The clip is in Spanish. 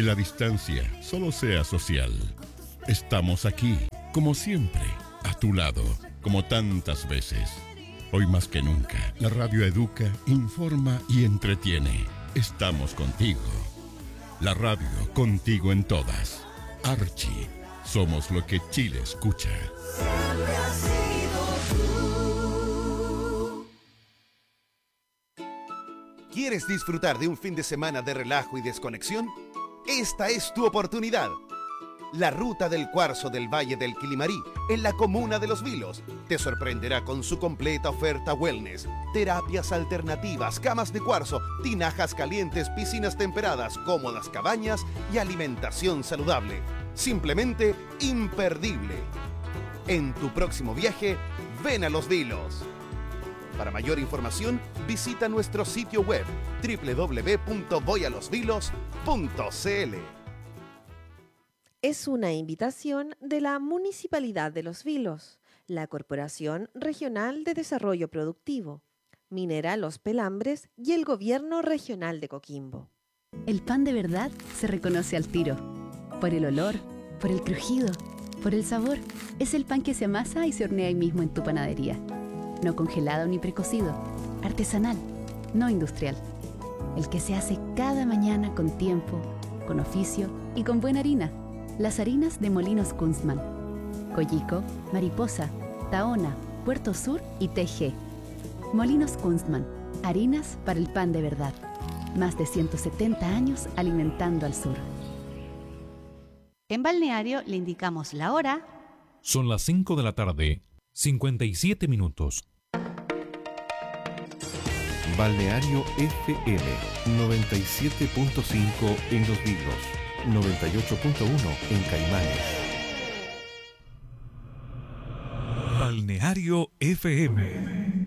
que la distancia solo sea social. Estamos aquí, como siempre, a tu lado, como tantas veces. Hoy más que nunca, la radio educa, informa y entretiene. Estamos contigo. La radio contigo en todas. Archie, somos lo que Chile escucha. Siempre has sido tú. ¿Quieres disfrutar de un fin de semana de relajo y desconexión? Esta es tu oportunidad. La Ruta del Cuarzo del Valle del Quilimarí, en la comuna de Los Vilos, te sorprenderá con su completa oferta wellness, terapias alternativas, camas de cuarzo, tinajas calientes, piscinas temperadas, cómodas cabañas y alimentación saludable. Simplemente imperdible. En tu próximo viaje, ven a Los Vilos. Para mayor información, visita nuestro sitio web www.voyalosvilos.cl. Es una invitación de la Municipalidad de Los Vilos, la Corporación Regional de Desarrollo Productivo, Minera Los Pelambres y el Gobierno Regional de Coquimbo. El pan de verdad se reconoce al tiro. Por el olor, por el crujido, por el sabor. Es el pan que se amasa y se hornea ahí mismo en tu panadería. No congelado ni precocido. Artesanal, no industrial. El que se hace cada mañana con tiempo, con oficio y con buena harina. Las harinas de Molinos Kunstmann. Coyico, Mariposa, Tahona, Puerto Sur y TG. Molinos Kunstmann. Harinas para el pan de verdad. Más de 170 años alimentando al sur. En Balneario le indicamos la hora. Son las 5 de la tarde, 57 minutos. Balneario FM 97.5 en Los Vilos, 98.1 en Caimanes. Balneario FM.